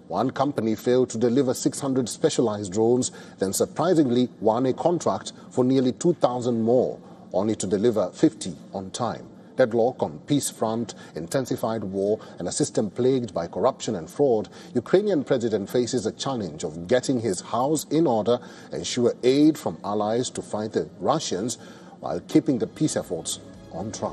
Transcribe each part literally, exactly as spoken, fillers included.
One company failed to deliver six hundred specialized drones, then surprisingly won a contract for nearly two thousand more, only to deliver fifty on time. Deadlock on peace front, intensified war, and a system plagued by corruption and fraud, Ukrainian president faces a challenge of getting his house in order, ensure aid from allies to fight the Russians, while keeping the peace efforts on track.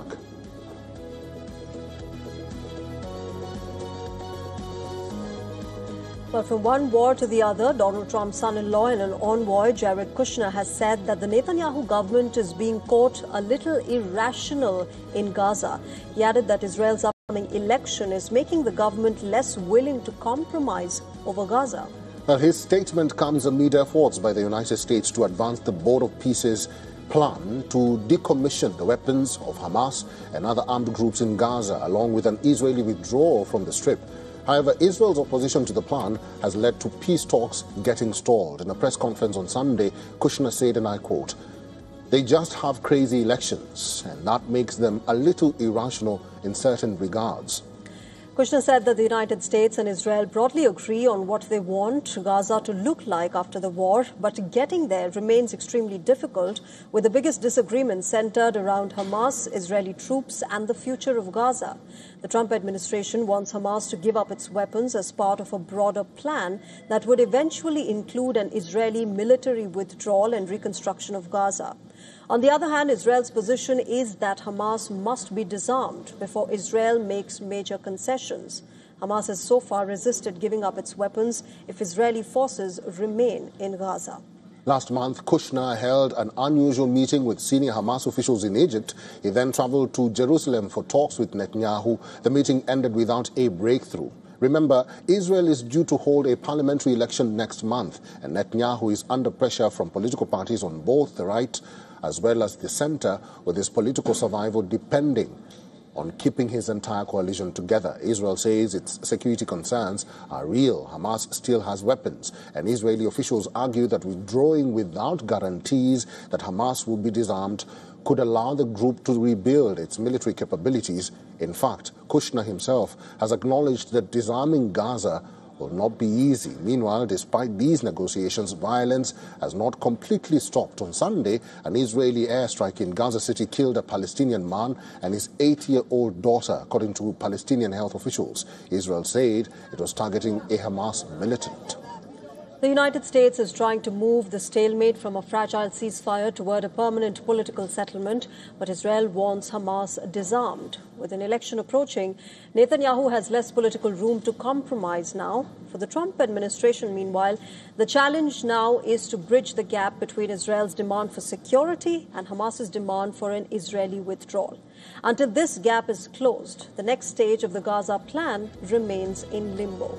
But from one war to the other, Donald Trump's son-in-law and an envoy, Jared Kushner, has said that the Netanyahu government is being caught a little irrational in Gaza. He added that Israel's upcoming election is making the government less willing to compromise over Gaza. Well, his statement comes amid efforts by the United States to advance the Board of Peace's plan to decommission the weapons of Hamas and other armed groups in Gaza, along with an Israeli withdrawal from the Strip. However, Israel's opposition to the plan has led to peace talks getting stalled. In a press conference on Sunday, Kushner said, and I quote, "They just have crazy elections, and that makes them a little irrational in certain regards." Kushner said that the United States and Israel broadly agree on what they want Gaza to look like after the war, but getting there remains extremely difficult, with the biggest disagreement centered around Hamas, Israeli troops, and the future of Gaza. The Trump administration wants Hamas to give up its weapons as part of a broader plan that would eventually include an Israeli military withdrawal and reconstruction of Gaza. On the other hand, Israel's position is that Hamas must be disarmed before Israel makes major concessions. Hamas has so far resisted giving up its weapons if Israeli forces remain in Gaza. Last month, Kushner held an unusual meeting with senior Hamas officials in Egypt. He then traveled to Jerusalem for talks with Netanyahu. The meeting ended without a breakthrough. Remember, Israel is due to hold a parliamentary election next month, and Netanyahu is under pressure from political parties on both the right as well as the center, with his political survival depending on keeping his entire coalition together. Israel says its security concerns are real. Hamas still has weapons, and Israeli officials argue that withdrawing without guarantees that Hamas will be disarmed could allow the group to rebuild its military capabilities. In fact, Kushner himself has acknowledged that disarming Gaza will not be easy. Meanwhile, despite these negotiations, violence has not completely stopped. On Sunday, an Israeli airstrike in Gaza City killed a Palestinian man and his eight-year-old daughter, according to Palestinian health officials. Israel said it was targeting a Hamas militant. The United States is trying to move the stalemate from a fragile ceasefire toward a permanent political settlement, but Israel wants Hamas disarmed. With an election approaching, Netanyahu has less political room to compromise now. For the Trump administration, meanwhile, the challenge now is to bridge the gap between Israel's demand for security and Hamas's demand for an Israeli withdrawal. Until this gap is closed, the next stage of the Gaza plan remains in limbo.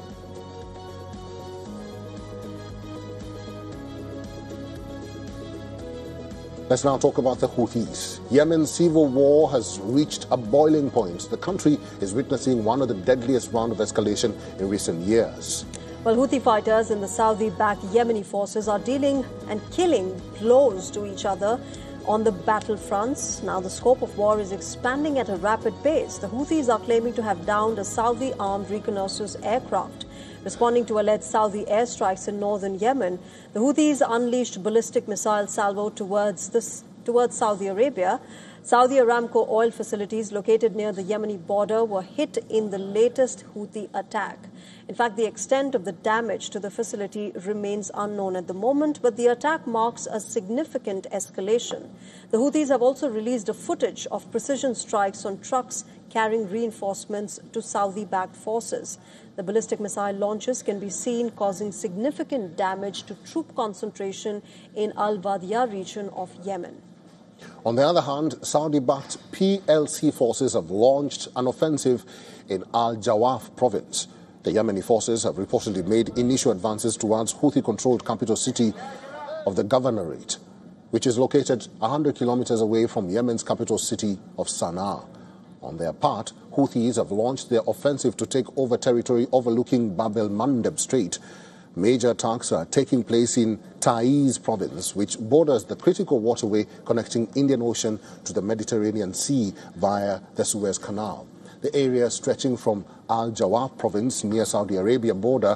Let's now talk about the Houthis. Yemen's civil war has reached a boiling point. The country is witnessing one of the deadliest rounds of escalation in recent years. Well, Houthi fighters in the Saudi-backed Yemeni forces are dealing and killing blows to each other on the battlefronts. Now the scope of war is expanding at a rapid pace. The Houthis are claiming to have downed a Saudi-armed reconnaissance aircraft. Responding to alleged Saudi airstrikes in northern Yemen, the Houthis unleashed ballistic missile salvo towards, this, towards Saudi Arabia. Saudi Aramco oil facilities located near the Yemeni border were hit in the latest Houthi attack. In fact, the extent of the damage to the facility remains unknown at the moment, but the attack marks a significant escalation. The Houthis have also released a footage of precision strikes on trucks carrying reinforcements to Saudi-backed forces. The ballistic missile launches can be seen causing significant damage to troop concentration in Al-Wadiya region of Yemen. On the other hand, Saudi-backed P L C forces have launched an offensive in Al-Jawaf province. The Yemeni forces have reportedly made initial advances towards Houthi-controlled capital city of the governorate, which is located one hundred kilometers away from Yemen's capital city of Sana'a. On their part, Houthis have launched their offensive to take over territory overlooking Bab el-Mandeb Strait. Major attacks are taking place in Taiz province, which borders the critical waterway connecting Indian Ocean to the Mediterranean Sea via the Suez Canal. The area stretching from Al-Jawaf province near Saudi Arabia border